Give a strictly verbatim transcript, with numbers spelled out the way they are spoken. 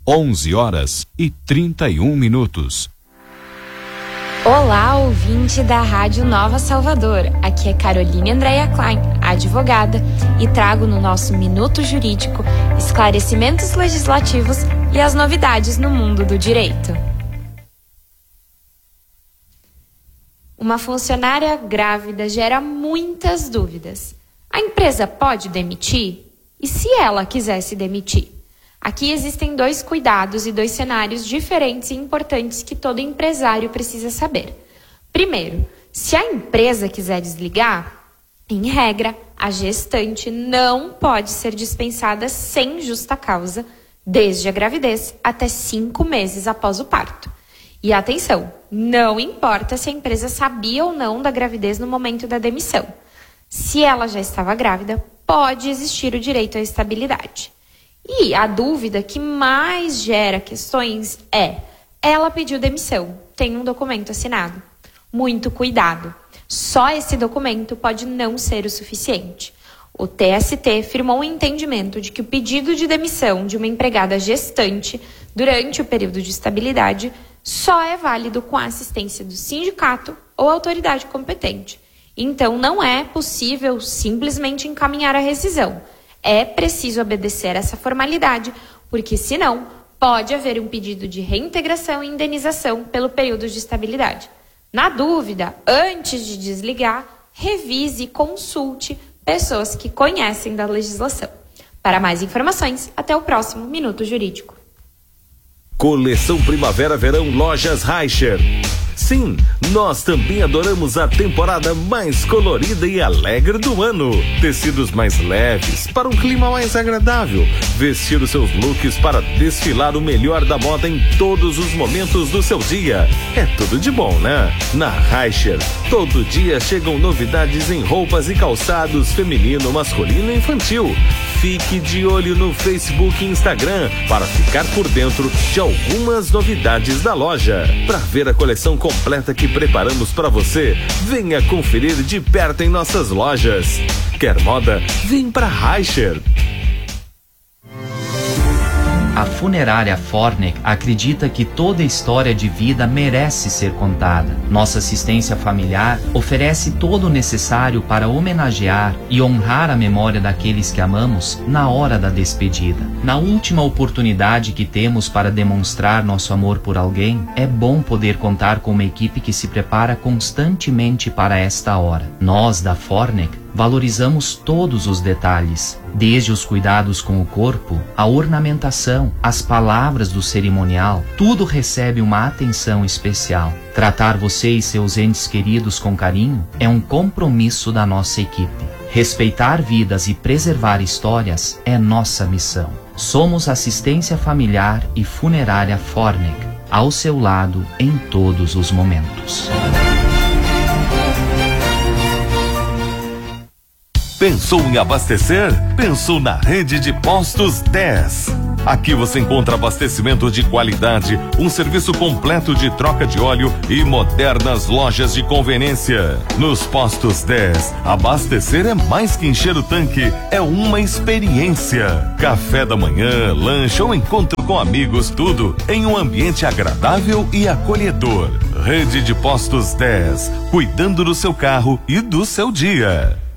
onze horas e trinta e um minutos. Olá, ouvinte da Rádio Nova Salvador. Aqui é Caroline Andréia Klein, advogada, e trago no nosso Minuto Jurídico esclarecimentos legislativos e as novidades no mundo do direito. Uma funcionária grávida gera muitas dúvidas. A empresa pode demitir? E se ela quiser se demitir? Aqui existem dois cuidados e dois cenários diferentes e importantes que todo empresário precisa saber. Primeiro, se a empresa quiser desligar, em regra, a gestante não pode ser dispensada sem justa causa, desde a gravidez até cinco meses após o parto. E atenção, não importa se a empresa sabia ou não da gravidez no momento da demissão. Se ela já estava grávida, pode existir o direito à estabilidade. E a dúvida que mais gera questões é: ela pediu demissão, tem um documento assinado. Muito cuidado, só esse documento pode não ser o suficiente. O T S T firmou um entendimento de que o pedido de demissão de uma empregada gestante durante o período de estabilidade só é válido com a assistência do sindicato ou autoridade competente. Então, não é possível simplesmente encaminhar a rescisão. É preciso obedecer essa formalidade, porque senão pode haver um pedido de reintegração e indenização pelo período de estabilidade. Na dúvida, antes de desligar, revise e consulte pessoas que conhecem da legislação. Para mais informações, até o próximo Minuto Jurídico. Coleção Primavera-Verão Lojas Reicher. Sim, nós também adoramos a temporada mais colorida e alegre do ano. Tecidos mais leves para um clima mais agradável. Vestir os seus looks para desfilar o melhor da moda em todos os momentos do seu dia. É tudo de bom, né? Na Reicher, todo dia chegam novidades em roupas e calçados feminino, masculino e infantil. Fique de olho no Facebook e Instagram para ficar por dentro de algumas novidades da loja. Para ver a coleção completa que preparamos para você, venha conferir de perto em nossas lojas. Quer moda? Vem para Reicher. A Funerária Fornec acredita que toda história de vida merece ser contada. Nossa assistência familiar oferece todo o necessário para homenagear e honrar a memória daqueles que amamos na hora da despedida. Na última oportunidade que temos para demonstrar nosso amor por alguém, é bom poder contar com uma equipe que se prepara constantemente para esta hora. Nós, da Fornec, valorizamos todos os detalhes, desde os cuidados com o corpo, a ornamentação, as palavras do cerimonial, tudo recebe uma atenção especial. Tratar você e seus entes queridos com carinho é um compromisso da nossa equipe. Respeitar vidas e preservar histórias é nossa missão. Somos Assistência Familiar e Funerária Fornec, ao seu lado em todos os momentos. Pensou em abastecer? Pensou na Rede de Postos dez. Aqui você encontra abastecimento de qualidade, um serviço completo de troca de óleo e modernas lojas de conveniência. Nos Postos dez, abastecer é mais que encher o tanque, é uma experiência. Café da manhã, lanche ou encontro com amigos, tudo em um ambiente agradável e acolhedor. Rede de Postos dez, cuidando do seu carro e do seu dia.